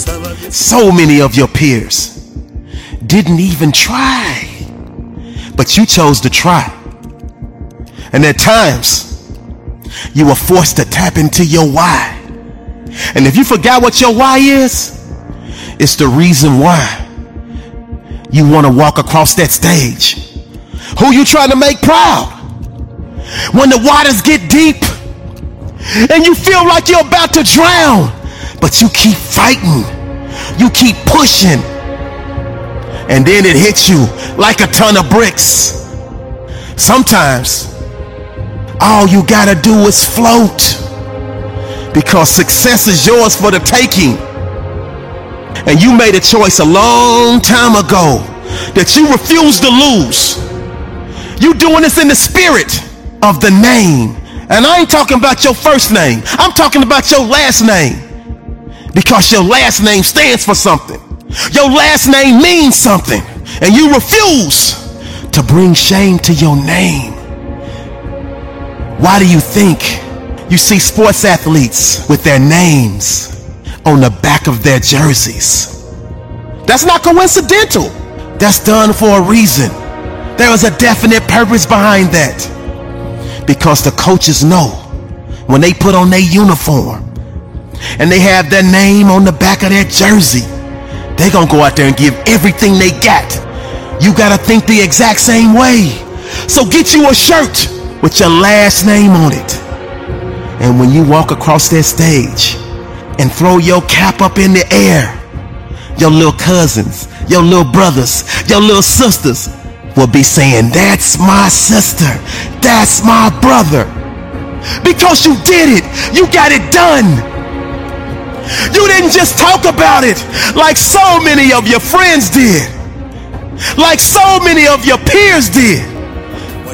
So many of your peers didn't even try, but you chose to try. And at times, you were forced to tap into your why. And if you forgot what your why is, it's the reason why you want to walk across that stage. Who you trying to make proud? When the waters get deep and you feel like you're about to drown, but you keep fighting, you keep pushing, and then it hits you like a ton of bricks. Sometimes all you gotta do is float, because success is yours for the taking. And you made a choice a long time ago that you refuse to lose. You doing this in the spirit of the name. And I ain't talking about your first name. I'm talking about your last name. Because your last name stands for something. Your last name means something. And you refuse to bring shame to your name. Why do you think you see sports athletes with their names on the back of their jerseys? That's not coincidental. That's done for a reason. There is a definite purpose behind that. Because the coaches know when they put on their uniform and they have their name on the back of their jersey, they're gonna go out there and give everything they got. You gotta think the exact same way. So get you a shirt with your last name on it. And when you walk across that stage and throw your cap up in the air, your little cousins, your little brothers, your little sisters will be saying, "That's my sister, that's my brother." Because you did it, you got it done. You didn't just talk about it like so many of your friends did, like so many of your peers did.